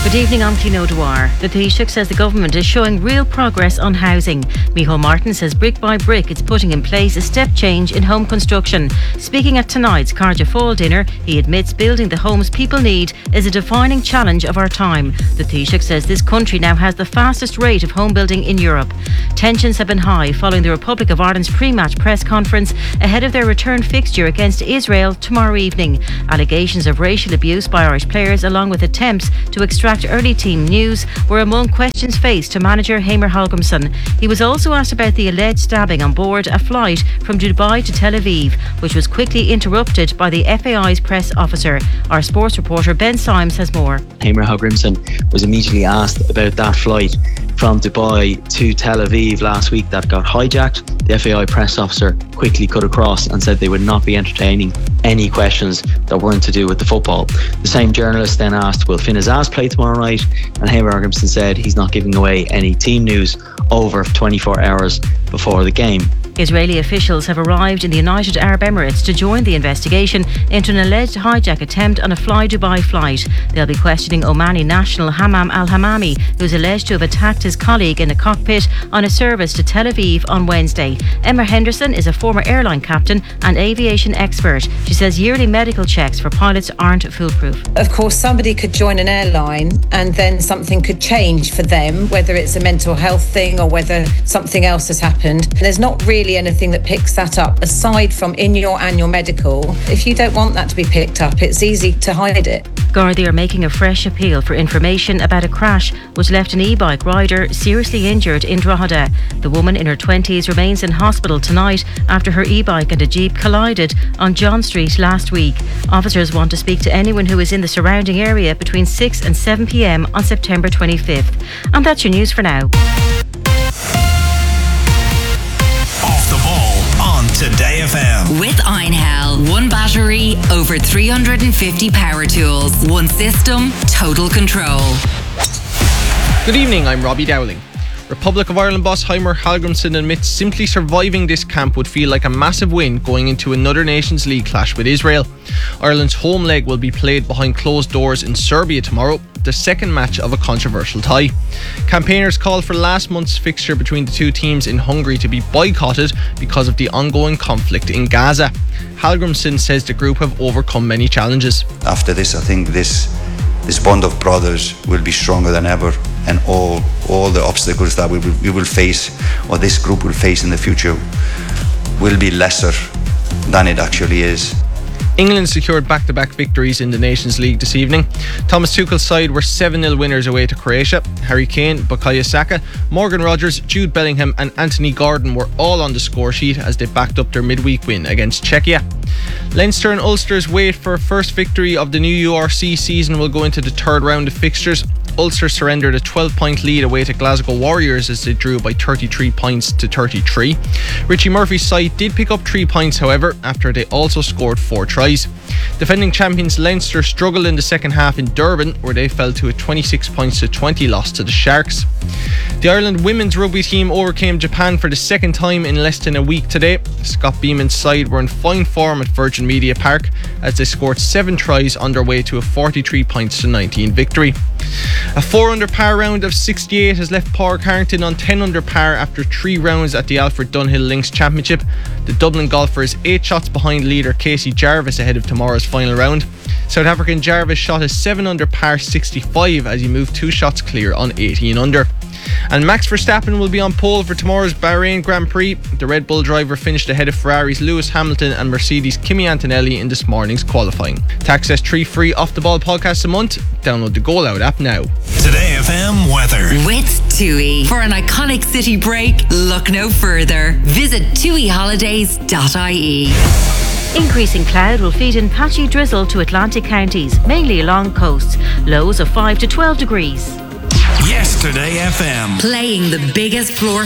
Good evening, I'm Clino O'Dwyer. The Taoiseach says the government is showing real progress on housing. Micheál Martin says brick by brick it's putting in place a step change in home construction. Speaking at tonight's Cardia Fall dinner, he admits building the homes people need is a defining challenge of our time. The Taoiseach says this country now has the fastest rate of home building in Europe. Tensions have been high following the Republic of Ireland's pre-match press conference ahead of their return fixture against Israel tomorrow evening. Allegations of racial abuse by Irish players along with attempts to extract early team news were among questions faced to manager Heimir Hallgrímsson. He was also asked about the alleged stabbing on board a flight from Dubai to Tel Aviv, which was quickly interrupted by the FAI's press officer. Our sports reporter Ben Symes has more. Heimir Hallgrímsson was immediately asked about that flight from Dubai to Tel Aviv last week that got hijacked. The FAI press officer quickly cut across and said they would not be entertaining any questions that weren't to do with the football. The same journalist then asked, will Finn Azaz play tomorrow night? And Heimir Hallgrímsson said he's not giving away any team news over 24 hours before the game. Israeli officials have arrived in the United Arab Emirates to join the investigation into an alleged hijack attempt on a Fly Dubai flight. They'll be questioning Omani national Hammam al-Hammami, who's alleged to have attacked his colleague in the cockpit on a service to Tel Aviv on Wednesday. Emma Henderson is a former airline captain and aviation expert. She says yearly medical checks for pilots aren't foolproof. Of course, somebody could join an airline and then something could change for them, whether it's a mental health thing or whether something else has happened. There's not really anything that picks that up aside from in your annual medical. If you don't want that to be picked up, it's easy to hide it. Gardaí are making a fresh appeal for information about a crash which left an e-bike rider seriously injured in Drogheda. The woman in her 20s remains in hospital tonight after her e-bike and a jeep collided on John Street last week. Officers want to speak to anyone who is in the surrounding area between 6 and 7 p.m. on September 25th. And that's your news for now. Today FM. With Einhell, one battery, over 350 power tools, one system, total control. Good evening, I'm Robbie Dowling. Republic of Ireland boss Heimir Hallgrímsson admits simply surviving this camp would feel like a massive win going into another Nations League clash with Israel. Ireland's home leg will be played behind closed doors in Serbia tomorrow, the second match of a controversial tie. Campaigners called for last month's fixture between the two teams in Hungary to be boycotted because of the ongoing conflict in Gaza. Hallgrímsson says the group have overcome many challenges. After this, I think this bond of brothers will be stronger than ever, and all the obstacles that we will face, or this group will face in the future, will be lesser than it actually is. England secured back-to-back victories in the Nations League this evening. Thomas Tuchel's side were 7-0 winners away to Croatia. Harry Kane, Bukayo Saka, Morgan Rogers, Jude Bellingham and Anthony Gordon were all on the score sheet as they backed up their midweek win against Czechia. Leinster and Ulster's wait for a first victory of the new URC season will go into the third round of fixtures. Ulster surrendered a 12-point lead away to Glasgow Warriors as they drew by 33 points to 33. Richie Murphy's side did pick up 3 points, however, after they also scored 4 tries. Defending champions Leinster struggled in the second half in Durban, where they fell to a 26 points to 20 loss to the Sharks. The Ireland women's rugby team overcame Japan for the second time in less than a week today. Scott Beeman's side were in fine form at Virgin Media Park as they scored 7 tries on their way to a 43 points to 19 victory. A 4 under par round of 68 has left Padraig Harrington on 10 under par after 3 rounds at the Alfred Dunhill Links Championship. The Dublin golfer is 8 shots behind leader Casey Jarvis ahead of tomorrow's final round. South African Jarvis shot a 7 under par 65 as he moved 2 shots clear on 18 under. And Max Verstappen will be on pole for tomorrow's Bahrain Grand Prix. The Red Bull driver finished ahead of Ferrari's Lewis Hamilton and Mercedes' Kimi Antonelli in this morning's qualifying. To access 3 free Off The Ball podcasts a month, download the Goal Out app now. Today FM weather. With TUI. For an iconic city break, look no further. Visit tuiholidays.ie. Increasing cloud will feed in patchy drizzle to Atlantic counties, mainly along coasts. Lows of 5 to 12 degrees. Yesterday FM. Playing the biggest floor